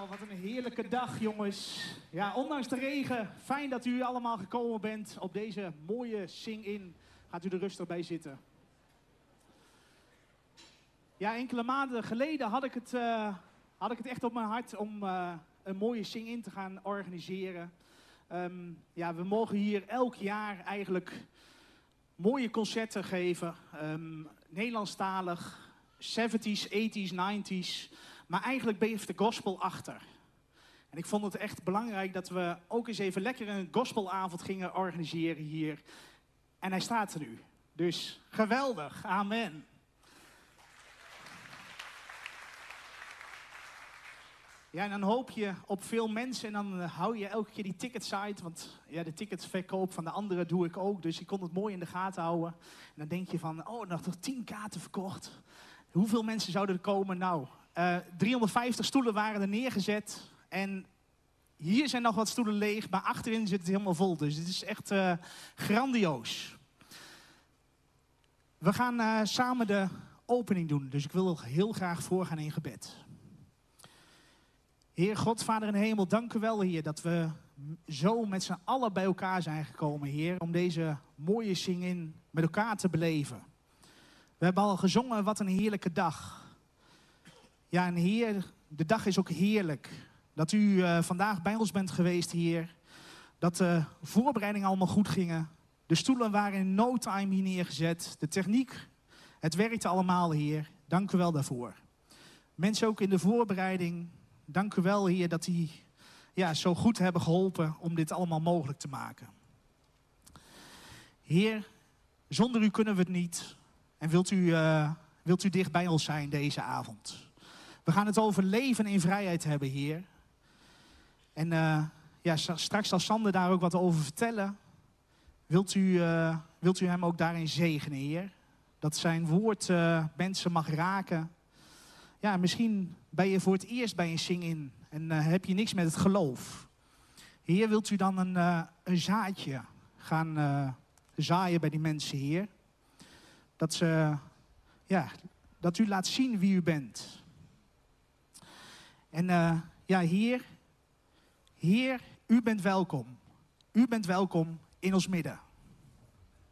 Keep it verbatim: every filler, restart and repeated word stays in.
Wauw, wat een heerlijke dag, jongens. Ja, ondanks de regen, fijn dat u allemaal gekomen bent op deze mooie Sing-In. Gaat u er rustig bij zitten. Ja, enkele maanden geleden had ik het, uh, had ik het echt op mijn hart om uh, een mooie Sing-In te gaan organiseren. Um, ja, we mogen hier elk jaar eigenlijk mooie concerten geven. Um, Nederlandstalig, zeventies, tachtiger, negentiger. Maar eigenlijk bleef de gospel achter. En ik vond het echt belangrijk dat we ook eens even lekker een gospelavond gingen organiseren hier. En hij staat er nu. Dus geweldig. Amen. Ja, en dan hoop je op veel mensen en dan uh, hou je elke keer die ticketsite. Want ja, de ticketsverkoop van de anderen doe ik ook. Dus je kon het mooi in de gaten houden. En dan denk je van, oh, nog toch tien kaarten verkocht. Hoeveel mensen zouden er komen? Nou, uh, driehonderdvijftig stoelen waren er neergezet. En hier zijn nog wat stoelen leeg, maar achterin zit het helemaal vol. Dus het is echt uh, grandioos. We gaan uh, samen de opening doen. Dus ik wil heel graag voorgaan in gebed. Heer God, Vader in de hemel, dank u wel, Heer, dat we zo met z'n allen bij elkaar zijn gekomen, Heer, om deze mooie Sing-In met elkaar te beleven. We hebben al gezongen, wat een heerlijke dag. Ja, en Heer, de dag is ook heerlijk. Dat u uh, vandaag bij ons bent geweest, Heer. Dat de voorbereidingen allemaal goed gingen. De stoelen waren in no time hier neergezet. De techniek, het werkte allemaal, Heer. Dank u wel daarvoor. Mensen ook in de voorbereiding. Dank u wel, Heer, dat die ja, zo goed hebben geholpen om dit allemaal mogelijk te maken. Heer, zonder u kunnen we het niet. En wilt u, uh, wilt u dicht bij ons zijn deze avond. We gaan het over leven in vrijheid hebben, Heer. En uh, ja, straks zal Sander daar ook wat over vertellen. Wilt u, uh, wilt u hem ook daarin zegenen, Heer? Dat zijn woord uh, mensen mag raken. Ja, misschien ben je voor het eerst bij een Sing-In en uh, heb je niks met het geloof. Heer, wilt u dan een, uh, een zaadje gaan uh, zaaien bij die mensen, Heer? Dat, ze, ja, dat u laat zien wie u bent. En uh, ja, Heer, Heer, u bent welkom. U bent welkom in ons midden.